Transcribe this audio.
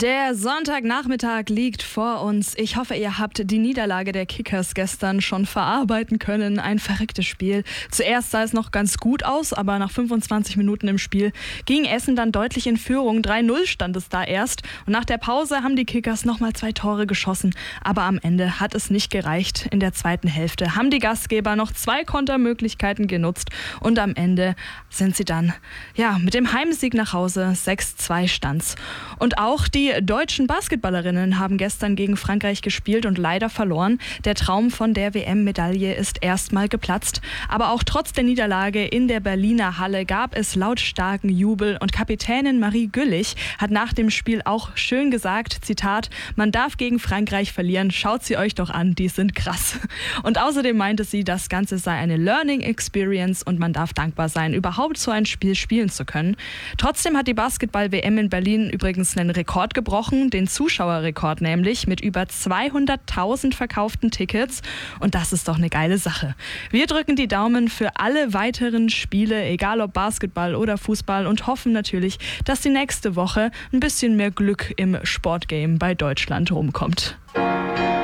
Der Sonntagnachmittag liegt vor uns. Ich hoffe, ihr habt die Niederlage der Kickers gestern schon verarbeiten können. Ein verrücktes Spiel. Zuerst sah es noch ganz gut aus, aber nach 25 Minuten im Spiel ging Essen dann deutlich in Führung. 3-0 stand es da erst. Und nach der Pause haben die Kickers nochmal 2 Tore geschossen. Aber am Ende hat es nicht gereicht. In der zweiten Hälfte haben die Gastgeber noch 2 Kontermöglichkeiten genutzt. Und am Ende sind sie dann mit dem Heimsieg nach Hause. 6-2 stand's. Und auch die deutschen Basketballerinnen haben gestern gegen Frankreich gespielt und leider verloren. Der Traum von der WM-Medaille ist erstmal geplatzt. Aber auch trotz der Niederlage in der Berliner Halle gab es lautstarken Jubel und Kapitänin Marie Güllich hat nach dem Spiel auch schön gesagt, Zitat, man darf gegen Frankreich verlieren, schaut sie euch doch an, die sind krass. Und außerdem meinte sie, das Ganze sei eine Learning Experience und man darf dankbar sein, überhaupt so ein Spiel spielen zu können. Trotzdem hat die Basketball-WM in Berlin übrigens einen Rekord gebrochen, den Zuschauerrekord nämlich, mit über 200.000 verkauften Tickets. Und das ist doch eine geile Sache. Wir drücken die Daumen für alle weiteren Spiele, egal ob Basketball oder Fußball, und hoffen natürlich, dass die nächste Woche ein bisschen mehr Glück im Sportgame bei Deutschland rumkommt.